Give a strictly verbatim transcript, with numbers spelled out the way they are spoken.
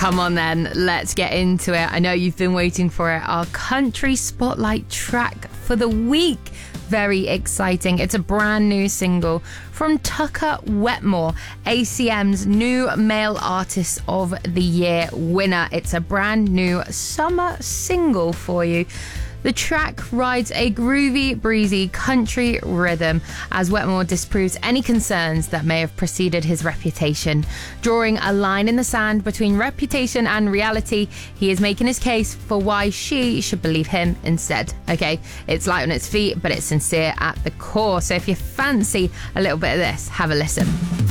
Come on then, let's get into it. I know you've been waiting for it. Our country spotlight track for the week. Very exciting. It's a brand new single from Tucker Wetmore, A C M's new Male Artist of the Year winner. It's a brand new summer single for you. The track rides a groovy, breezy country rhythm as Wetmore disproves any concerns that may have preceded his reputation. Drawing a line in the sand between reputation and reality, he is making his case for why she should believe him instead. Okay, it's light on its feet, but it's sincere at the core. So if you fancy a little bit of this, have a listen.